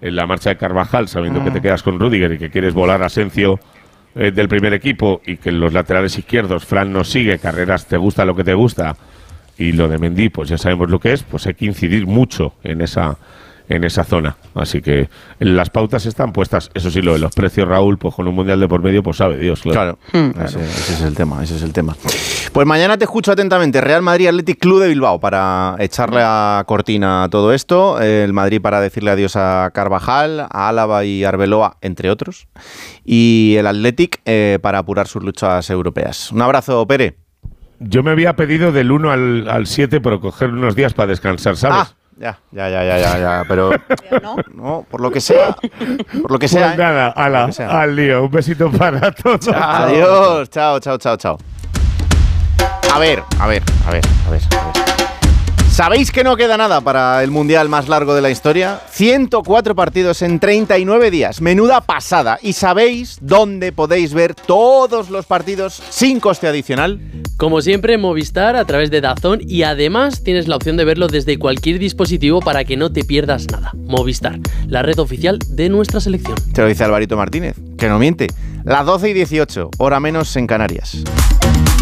en la marcha de Carvajal, sabiendo que te quedas con Rüdiger y que quieres volar a Asensio del primer equipo y que en los laterales izquierdos Fran nos sigue, Carreras te gusta lo que te gusta y lo de Mendy pues ya sabemos lo que es, pues hay que incidir mucho en esa zona, así que las pautas están puestas. Eso sí, lo de los precios, Raúl, pues con un mundial de por medio, pues sabe Dios, claro. Ese es el tema. Pues mañana te escucho atentamente. Real Madrid Athletic Club de Bilbao para echarle a cortina a todo esto, el Madrid para decirle adiós a Carvajal, a Álava y Arbeloa, entre otros, y el Athletic para apurar sus luchas europeas. Un abrazo, Pere. Yo me había pedido del 1 al 7, pero coger unos días para descansar, ¿sabes? Ya, pero no, por lo que sea. Pues nada, al lío. Un besito para todos. Adiós, chao. A ver. ¿Sabéis que no queda nada para el mundial más largo de la historia? 104 partidos en 39 días. Menuda pasada. ¿Y sabéis dónde podéis ver todos los partidos sin coste adicional? Como siempre, Movistar a través de DAZN, y además tienes la opción de verlo desde cualquier dispositivo para que no te pierdas nada. Movistar, la red oficial de nuestra selección. Te lo dice Alvarito Martínez, que no miente. Las 12:18, hora menos en Canarias.